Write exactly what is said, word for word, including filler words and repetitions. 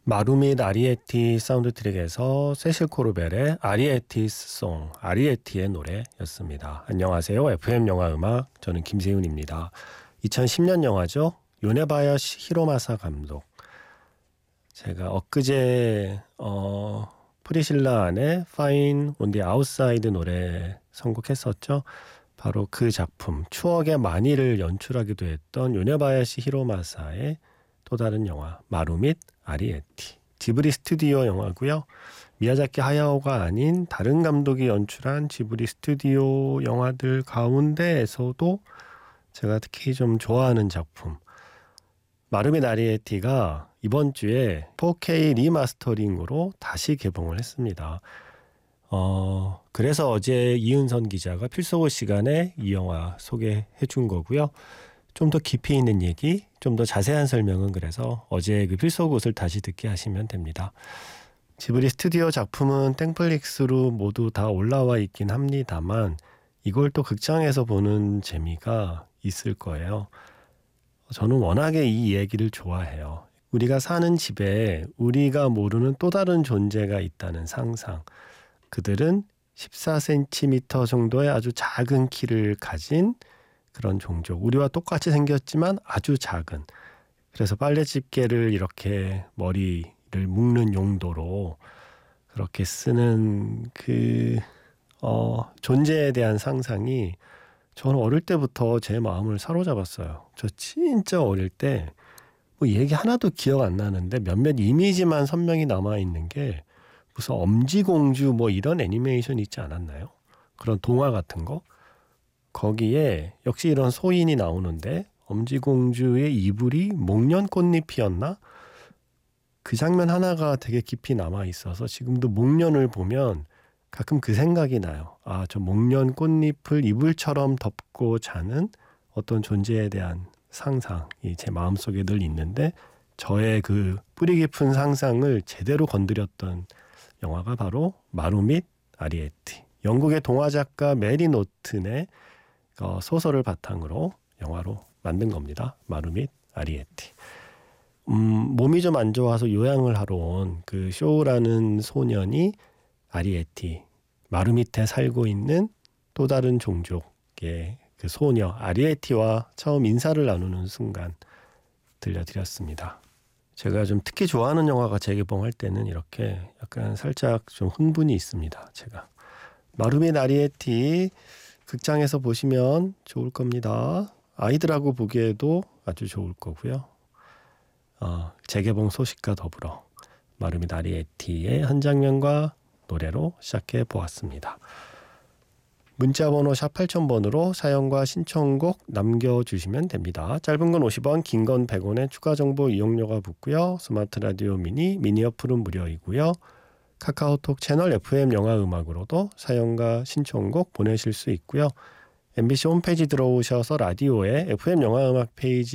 마루밋 아리에티 사운드 트랙에서 세실 코르벨의 아리에티스 송, 아리에티의 노래였습니다. 안녕하세요. 에프엠 영화 음악, 저는 김세윤입니다. 이천십 년 영화죠. 요네바야시 히로마사 감독. 제가 엊그제 어, 프리실라 안에 Fine on the Outside 노래 선곡했었죠. 바로 그 작품, 추억의 마니를 연출하기도 했던 요네바야시 히로마사의 또 다른 영화 마루밋 아리에티. 지브리 스튜디오 영화고요. 미야자키 하야오가 아닌 다른 감독이 연출한 지브리 스튜디오 영화들 가운데에서도 제가 특히 좀 좋아하는 작품, 마루밋 아리에티가 이번 주에 포케이 리마스터링으로 다시 개봉을 했습니다. 어, 그래서 어제 이은선 기자가 필소고 시간에 이 영화 소개해 준 거고요. 좀 더 깊이 있는 얘기, 좀 더 자세한 설명은 그래서 어제 그 필소굿을 다시 듣게 하시면 됩니다. 지브리 스튜디오 작품은 땡플릭스로 모두 다 올라와 있긴 합니다만 이걸 또 극장에서 보는 재미가 있을 거예요. 저는 워낙에 이 얘기를 좋아해요. 우리가 사는 집에 우리가 모르는 또 다른 존재가 있다는 상상. 그들은 십사 센티미터 정도의 아주 작은 키를 가진 그런 종족. 우리와 똑같이 생겼지만 아주 작은. 그래서 빨래집게를 이렇게 머리를 묶는 용도로 그렇게 쓰는 그 어, 존재에 대한 상상이 저는 어릴 때부터 제 마음을 사로잡았어요. 저 진짜 어릴 때 뭐 얘기 하나도 기억 안 나는데 몇몇 이미지만 선명히 남아있는 게 무슨 엄지공주 뭐 이런 애니메이션 있지 않았나요? 그런 동화 같은 거? 거기에 역시 이런 소인이 나오는데 엄지공주의 이불이 목련 꽃잎이었나? 그 장면 하나가 되게 깊이 남아있어서 지금도 목련을 보면 가끔 그 생각이 나요. 아, 저 목련 꽃잎을 이불처럼 덮고 자는 어떤 존재에 대한 상상이 제 마음속에 늘 있는데 저의 그 뿌리 깊은 상상을 제대로 건드렸던 영화가 바로 마루밋 아리에티. 영국의 동화작가 메리 노튼의 어, 소설을 바탕으로 영화로 만든 겁니다. 마루밋 아리에티. 음, 몸이 좀 안 좋아서 요양을 하러 온 그 쇼라는 소년이 아리에티, 마루밋에 살고 있는 또 다른 종족의 그 소녀 아리에티와 처음 인사를 나누는 순간 들려드렸습니다. 제가 좀 특히 좋아하는 영화가 재개봉할 때는 이렇게 약간 살짝 좀 흥분이 있습니다. 제가 마루밋 아리에티 극장에서 보시면 좋을 겁니다. 아이들하고 보기에도 아주 좋을 거고요. 어, 재개봉 소식과 더불어 마루밋 아리에티의 한 장면과 노래로 시작해 보았습니다. 문자번호 샵 팔천 번으로 사연과 신청곡 남겨주시면 됩니다. 짧은 건 오십 원, 긴 건 백 원의 추가 정보 이용료가 붙고요. 스마트 라디오 미니, 미니 어플은 무료이고요. 카카오톡 채널 에프엠 영화 음악으로도 사연과 신청곡 보내실 수 있고요. 엠비씨 홈페이지 들어오셔서 라디오에 에프엠 영화 음악 페이지